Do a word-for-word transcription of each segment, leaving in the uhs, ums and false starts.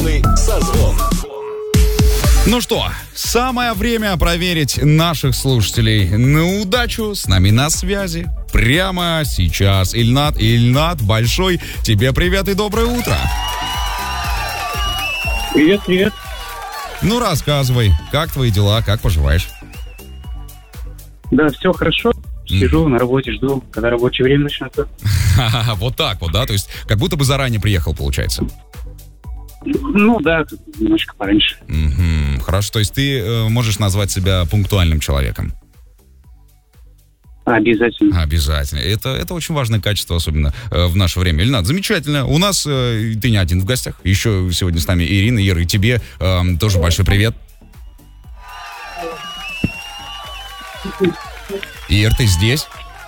Удачный созвон. Ну что, самое время проверить наших слушателей на удачу. С нами на связи прямо сейчас Ильнат. Ильнат, большой тебе привет и доброе утро. Привет, привет. Ну, рассказывай, как твои дела, как поживаешь? Да, все хорошо. Сижу на работе, жду, когда рабочее время начнется. Вот так вот, да? То есть, как будто бы заранее приехал, получается. Ну да, немножко пораньше. Угу, хорошо, то есть ты э, можешь назвать себя пунктуальным человеком? Обязательно. Обязательно. Это, это очень важное качество, особенно э, в наше время. Ильнат, замечательно. У нас э, ты не один в гостях. Еще сегодня с нами Ирина. Ира, и тебе э, тоже большой привет. Ир, ты здесь?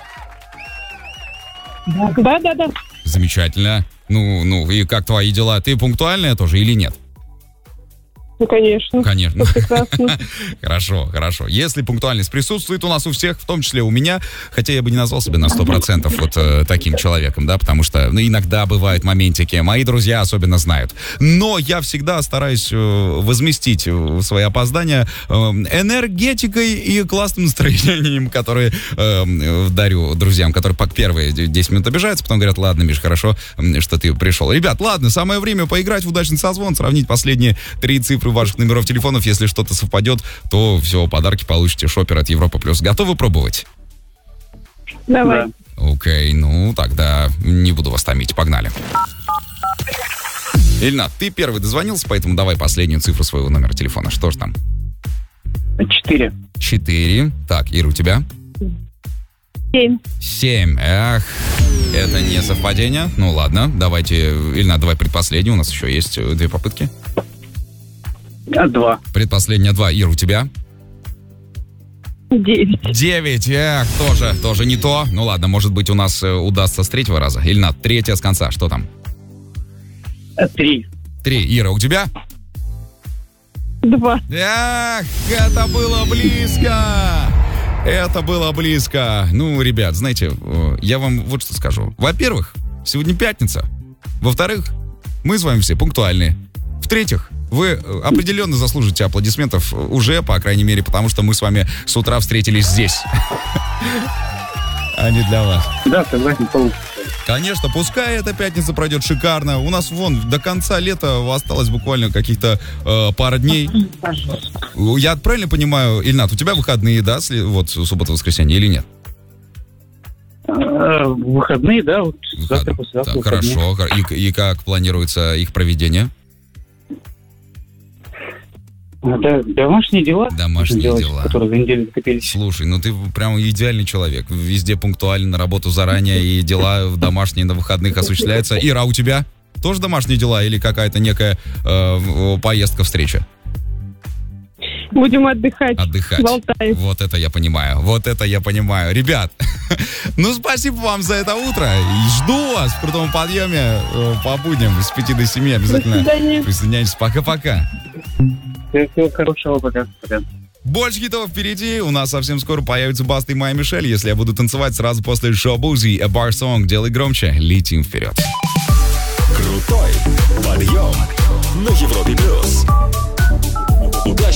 Да, да, да. Замечательно. Ну, ну, и как твои дела? Ты пунктуальная тоже или нет? Ну, конечно. Конечно. Прекрасно. Хорошо, хорошо. Если пунктуальность присутствует у нас у всех, в том числе у меня, хотя я бы не назвал себя на сто процентов вот э, таким человеком, да, потому что ну, иногда бывают моментики, мои друзья особенно знают. Но я всегда стараюсь э, возместить э, свои опоздания э, энергетикой и классным настроением, которые э, дарю друзьям, которые по первые десять минут обижаются, потом говорят, ладно, Миш, хорошо, что ты пришел. Ребят, ладно, самое время поиграть в удачный созвон, сравнить последние три цифры ваших номеров телефонов. Если что-то совпадет, то все, подарки получите. Шопер от Европа Плюс. Готовы пробовать? Давай. Да. Окей, ну тогда не буду вас томить. Погнали. Ильнат, ты первый дозвонился, поэтому давай последнюю цифру своего номера телефона. Что ж там? Четыре. Четыре. Так, Ира, у тебя? Семь. Семь. Эх, это не совпадение. Ну ладно, давайте, Ильнат, давай предпоследнюю. У нас еще есть две попытки. А, два. Предпоследняя два. Ира, у тебя? Девять. Девять. Эх, тоже, тоже не то. Ну ладно, может быть, у нас э, удастся с третьего раза. Ильнат, третья с конца. Что там? А, три. Три. Ира, у тебя? Два. Эх, это было близко. Это было близко. Ну, ребят, знаете, э, я вам вот что скажу. Во-первых, сегодня пятница. Во-вторых, мы с вами все пунктуальные. В-третьих, вы определенно заслужите аплодисментов уже, по крайней мере, потому что мы с вами с утра встретились здесь. А не для вас. Да, согласен, полностью. Конечно, пускай эта пятница пройдет шикарно. У нас вон до конца лета осталось буквально каких-то э, пара дней. Я правильно понимаю, Ильнат, у тебя выходные, да, вот суббота-воскресенье или нет? А, выходные, да, вот завтра, послезавтра. Так, хорошо. И, и как планируется их проведение? Да, домашние дела. Домашние делать, дела. Которые за неделю накопились. Слушай, ну ты прям идеальный человек. Везде пунктуально, на работу заранее, и дела в домашние на выходных осуществляются. Ира, а у тебя тоже домашние дела или какая-то некая э, поездка, встреча? Будем отдыхать. Отдыхать. Болтаем. Вот это я понимаю. Вот это я понимаю. Ребят, ну спасибо вам за это утро. И жду вас в крутом подъеме э, по будням с пяти до семи. Обязательно До свидания. присоединяйтесь. Пока-пока. Всего хорошего, пока. Пока. Больше хитов впереди. У нас совсем скоро появится Баста и Майя Мишель. Если я буду танцевать сразу после шоу Бузи, A Bar Song. Делай громче. Летим вперед. Крутой подъем на Европе Плюс.